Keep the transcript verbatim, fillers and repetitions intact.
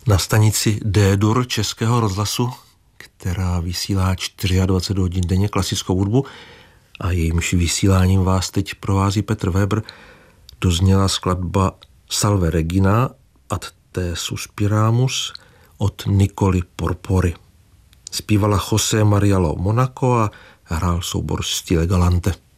Na stanici D-dur Českého rozhlasu, která vysílá dvacet čtyři hodin denně klasickou hudbu a jejímž vysíláním vás teď provází Petr Weber, dozněla skladba Salve Regina ad te suspiramus od Nicoli Porpori. Zpívala José Maria Lo Monaco a hrál soubor Stile Galante.